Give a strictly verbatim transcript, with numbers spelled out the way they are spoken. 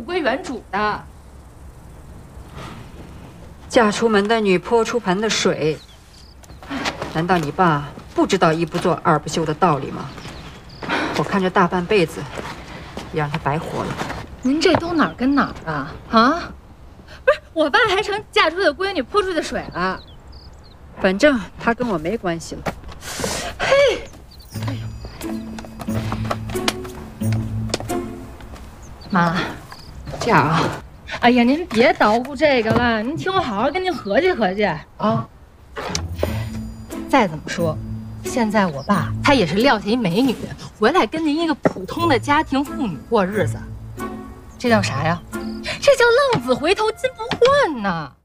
归原主的。 嫁出门的女泼出盆的水，难道你爸不知道一不做二不休的道理吗？我看这大半辈子，也让他白活了。 您这都哪儿跟哪儿啊？啊，不是，我爸还成嫁出的闺女泼出的水了。 反正他跟我没关系了。 嘿，哎呦，妈，这样啊，哎呀，您别捣鼓这个了，您听我好好跟您合计合计啊。再怎么说，现在我爸他也是撂下一美女，回来跟您一个普通的家庭妇女过日子，这叫啥呀？这叫浪子回头金不换呐！